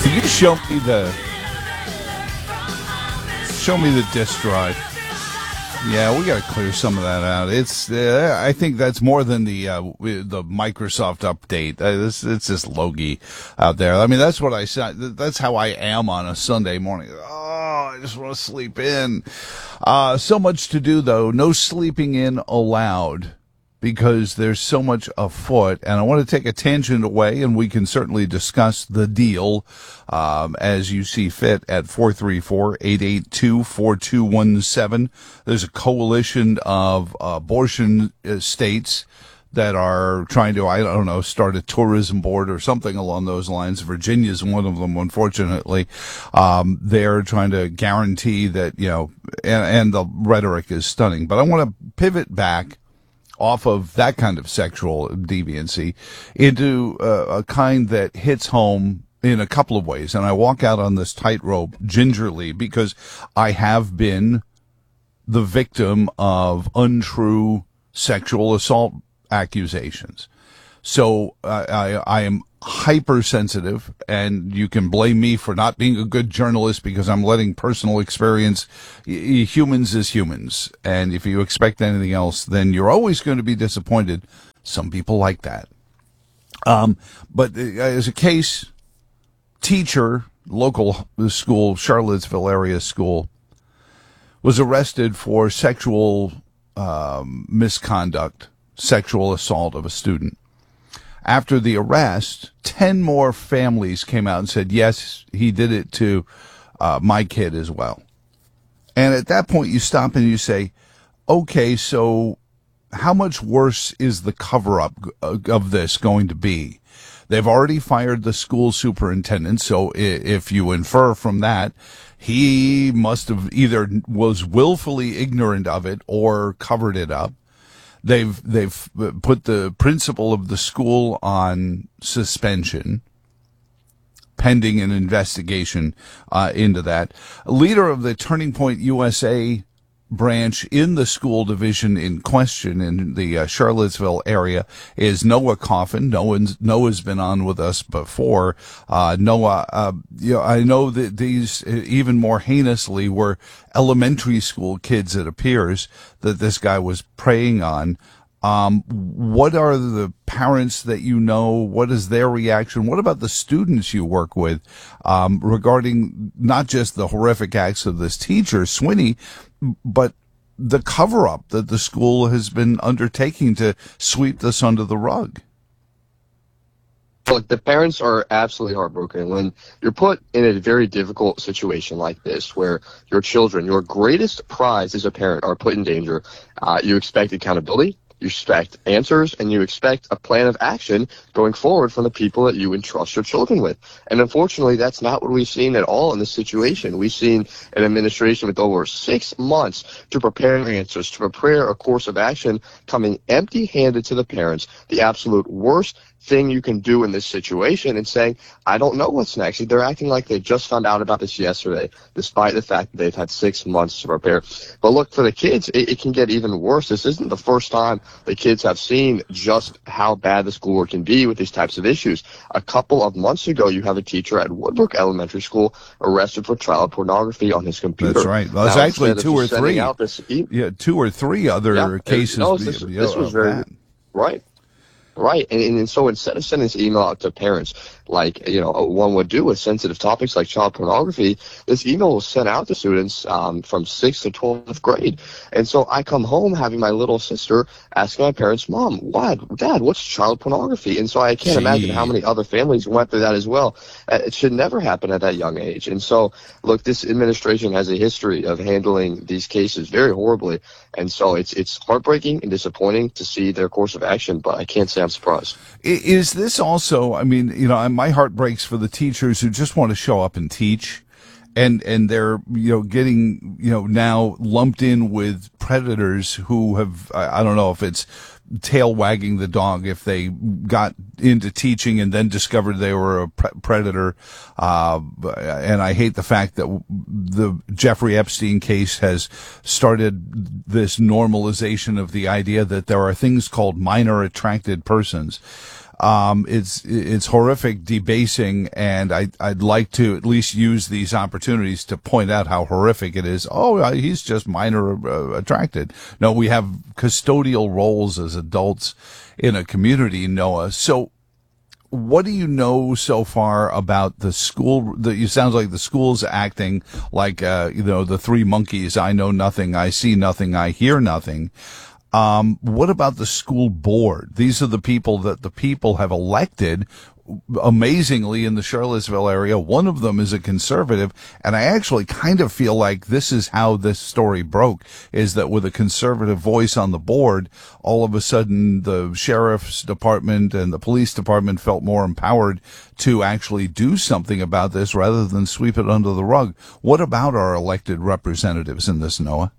Can you show me the disk drive? Yeah, we got to clear some of that out. It's I think that's more than the Microsoft update. It's just logy out there. I mean, that's what I said. That's how I am on a Sunday morning. Oh, I just want to sleep in. So much to do though. No sleeping in allowed, because there's so much afoot, and I want to take a tangent away, and we can certainly discuss the deal as you see fit at 434-882-4217. There's a coalition of abortion states that are trying to, I don't know, start a tourism board or something along those lines. Virginia's one of them, unfortunately. They're trying to guarantee that, and the rhetoric is stunning. But I want to pivot back off of that kind of sexual deviancy into a kind that hits home in a couple of ways. And I walk out on this tightrope gingerly because I have been the victim of untrue sexual assault accusations. So I am hypersensitive, and you can blame me for not being a good journalist because I'm letting personal experience. Humans is humans, and if you expect anything else, then you're always going to be disappointed. Some people like that. But as a case, teacher, local school, Charlottesville area school, was arrested for sexual misconduct, sexual assault of a student. After the arrest, 10 more families came out and said, yes, he did it to my kid as well. And at that point, you stop and you say, okay, so how much worse is the cover-up of this going to be? They've already fired the school superintendent, so if you infer from that, he must have either was willfully ignorant of it or covered it up. They've put the principal of the school on suspension, pending an investigation into that. A leader of the Turning Point USA branch in the school division in question in the Charlottesville area is Noah Coffin. Noah's been on with us before. Noah, I know that these even more heinously were elementary school kids, it appears, that this guy was preying on. What are the parents that you know? What is their reaction? What about the students you work with regarding not just the horrific acts of this teacher, Swinney, but the cover-up that the school has been undertaking to sweep this under the rug? Look, the parents are absolutely heartbroken when you're put in a very difficult situation like this, where your children, your greatest prize as a parent, are put in danger. You expect accountability. You expect answers, and you expect a plan of action going forward from the people that you entrust your children with. And unfortunately, that's not what we've seen at all in this situation. We've seen an administration with over 6 months to prepare answers, to prepare a course of action, coming empty-handed to the parents, the absolute worst thing you can do in this situation, and saying, I don't know what's next. They're acting like they just found out about this yesterday, despite the fact that they've had 6 months to prepare. But look, for the kids, it can get even worse. This isn't the first time the kids have seen just how bad the school board can be with these types of issues. A couple of months ago, you have a teacher at Woodbrook Elementary School arrested for child pornography on his computer. That's right. Well, it's actually two or three. Two or three other cases. This was very bad. Right. Right, and so instead of sending this email out to parents like one would do with sensitive topics like child pornography, this email was sent out to students from 6th to 12th grade. And so I come home having my little sister asking my parents, Mom, Dad, what's child pornography? And so I can't imagine how many other families went through that as well. It should never happen at that young age. And so, look, this administration has a history of handling these cases very horribly. And so it's heartbreaking and disappointing to see their course of action, but I can't say I'm surprised. Is this also, my heart breaks for the teachers who just want to show up and teach, and they're, getting, now lumped in with predators who have, I don't know if it's tail wagging the dog, if they got into teaching and then discovered they were a predator. And I hate the fact that the Jeffrey Epstein case has started this normalization of the idea that there are things called minor attracted persons. It's horrific, debasing, and I'd like to at least use these opportunities to point out how horrific it is. Oh, he's just minor attracted. No, we have custodial roles as adults in a community, Noah. So what do you know so far about the school? It sounds like the school's acting like, the three monkeys. I know nothing. I see nothing. I hear nothing. What about the school board? These are the people that the people have elected. Amazingly, in the Charlottesville area, one of them is a conservative, and I actually kind of feel like this is how this story broke, is that with a conservative voice on the board, all of a sudden the sheriff's department and the police department felt more empowered to actually do something about this rather than sweep it under the rug. What about our elected representatives in this, Noah?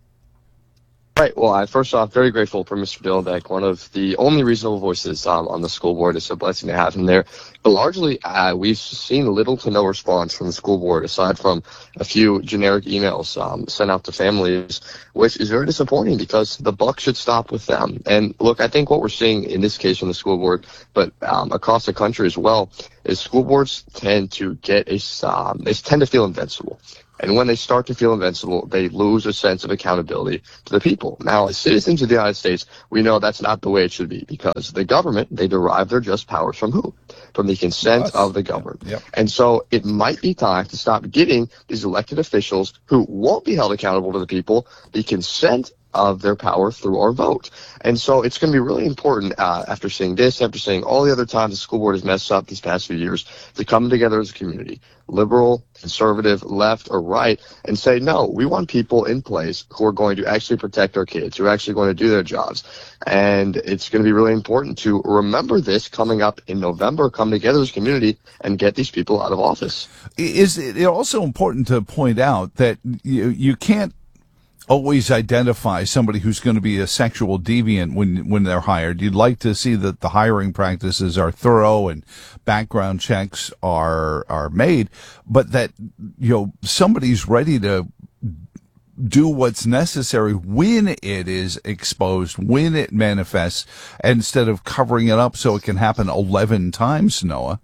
Right. Well, first off, very grateful for Mr. Dillbeck, one of the only reasonable voices on the school board. It's a blessing to have him there. But largely, we've seen little to no response from the school board, aside from a few generic emails sent out to families, which is very disappointing because the buck should stop with them. And look, I think what we're seeing in this case from the school board, but across the country as well, is school boards tend to they tend to feel invincible. And when they start to feel invincible, they lose a sense of accountability to the people. Now, as citizens of the United States, we know that's not the way it should be, because the government, they derive their just powers from who? From the consent of the governed. Yep. And so it might be time to stop giving these elected officials, who won't be held accountable to the people, the consent of their power through our vote. And so it's going to be really important after seeing all the other times the school board has messed up these past few years, to come together as a community, liberal, conservative, left, or right, and say, no, we want people in place who are going to actually protect our kids, who are actually going to do their jobs. And it's going to be really important to remember this coming up in November, come together as a community and get these people out of office. Is it also important to point out that you can't always identify somebody who's going to be a sexual deviant when they're hired? You'd like to see that the hiring practices are thorough and background checks are made, but that, somebody's ready to do what's necessary when it is exposed, when it manifests, instead of covering it up so it can happen 11 times, Noah.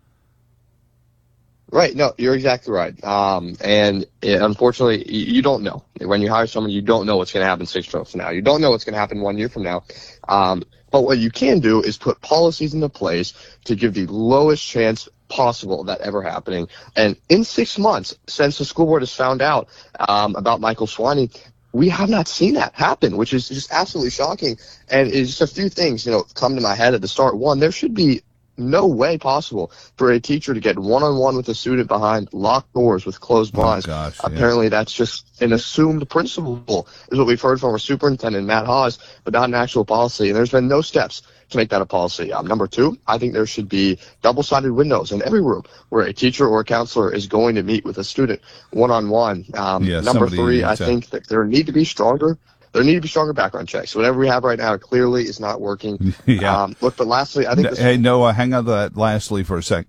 Right. No, you're exactly right. Unfortunately, you don't know. When you hire someone, you don't know what's going to happen 6 months from now. You don't know what's going to happen 1 year from now. But what you can do is put policies into place to give the lowest chance possible of that ever happening. And in 6 months, since the school board has found out about Michael Swaney, we have not seen that happen, which is just absolutely shocking. And it's just a few things, come to my head at the start. One, there should be no way possible for a teacher to get one-on-one with a student behind locked doors with closed blinds. Apparently, that's just an assumed principle, is what we've heard from our superintendent, Matt Hawes, but not an actual policy. And there's been no steps to make that a policy. Number two, I think there should be double-sided windows in every room where a teacher or a counselor is going to meet with a student one-on-one. Number three, I think that there need to be stronger background checks. Whatever we have right now clearly is not working. Yeah. But lastly, I think Hey, Noah, hang on to that lastly for a sec.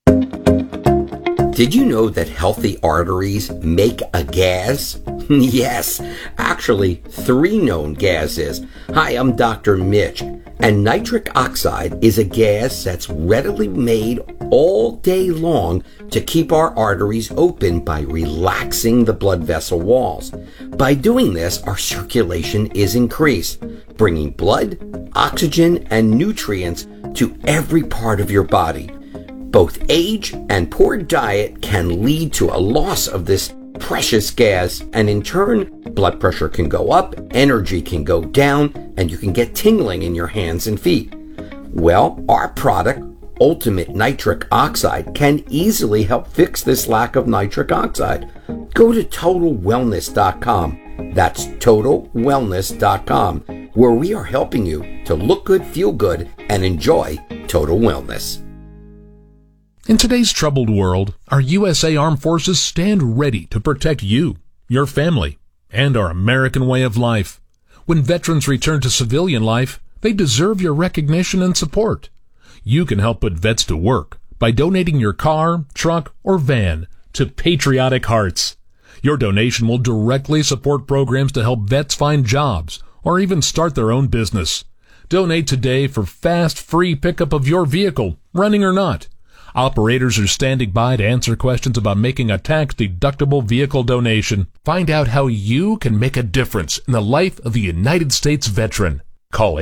Did you know that healthy arteries make a gas? Yes, actually 3 known gases. Hi, I'm Dr. Mitch, and nitric oxide is a gas that's readily made all day long to keep our arteries open by relaxing the blood vessel walls. By doing this, our circulation is increased, bringing blood, oxygen, and nutrients to every part of your body. Both age and poor diet can lead to a loss of this precious gas, and in turn, blood pressure can go up, energy can go down, and you can get tingling in your hands and feet. Well, our product, Ultimate Nitric Oxide, can easily help fix this lack of nitric oxide. Go to TotalWellness.com. That's TotalWellness.com, where we are helping you to look good, feel good, and enjoy total wellness. In today's troubled world, our USA Armed Forces stand ready to protect you, your family, and our American way of life. When veterans return to civilian life, they deserve your recognition and support. You can help put vets to work by donating your car, truck, or van to Patriotic Hearts. Your donation will directly support programs to help vets find jobs or even start their own business. Donate today for fast, free pickup of your vehicle, running or not. Operators are standing by to answer questions about making a tax-deductible vehicle donation. Find out how you can make a difference in the life of a United States veteran. Call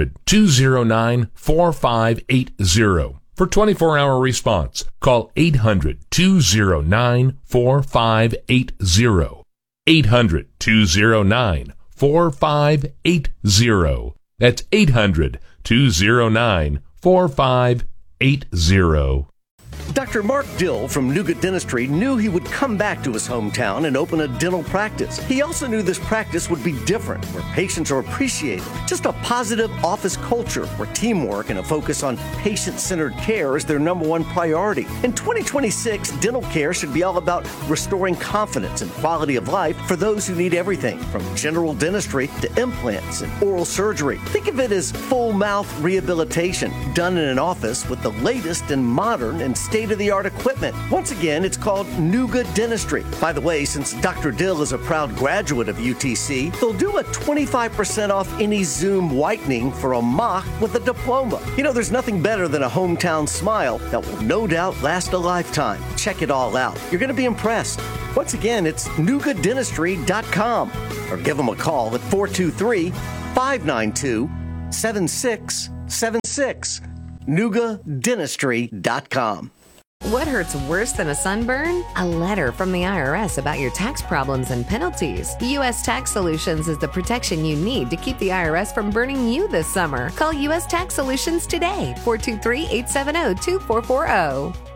800-209-4580 for 24-hour response. Call 800-209-4580. 800-209-4580. That's 800-209-4580. Dr. Mark Dill from Nuga Dentistry knew he would come back to his hometown and open a dental practice. He also knew this practice would be different, where patients are appreciated. Just a positive office culture where teamwork and a focus on patient-centered care is their number one priority. In 2026, dental care should be all about restoring confidence and quality of life for those who need everything from general dentistry to implants and oral surgery. Think of it as full mouth rehabilitation done in an office with the latest and modern and state-of-the-art equipment. Once again, it's called Nuga Dentistry. By the way, since Dr. Dill is a proud graduate of UTC, they'll do a 25% off any Zoom whitening for a mock with a diploma. You know, there's nothing better than a hometown smile that will no doubt last a lifetime. Check it all out. You're going to be impressed. Once again, it's NugaDentistry.com or give them a call at 423-592-7676. NugaDentistry.com. What hurts worse than a sunburn? A letter from the IRS about your tax problems and penalties. U.S. Tax Solutions is the protection you need to keep the IRS from burning you this summer. Call U.S. Tax Solutions today, 423-870-2440.